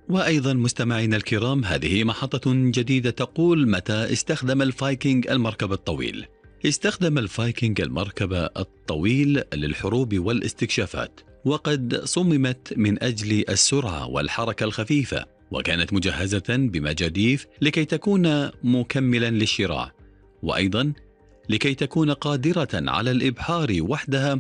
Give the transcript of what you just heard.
وأيضا مستمعينا الكرام، هذه محطة جديدة تقول: متى استخدم الفايكنج المركب الطويل؟ استخدم الفايكنج المركب الطويل للحروب والاستكشافات، وقد صممت من أجل السرعة والحركة الخفيفة، وكانت مجهزة بمجاديف لكي تكون مكملا للشراع، وأيضا لكي تكون قادرة على الإبحار وحدها